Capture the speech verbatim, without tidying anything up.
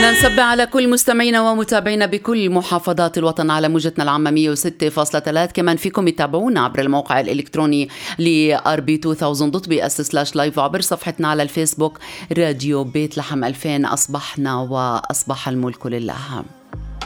بدنا نسبح على كل مستمعينا ومتابعينا بكل محافظات الوطن على موجتنا العامة مية وستة فاصلة ثلاثة. كمان فيكم يتابعونا عبر الموقع الإلكتروني ل آر بي ألفين دوت بي إس سلاش لايف وعبر صفحتنا على الفيسبوك راديو بيت لحم ألفين. أصبحنا وأصبح الملك لله.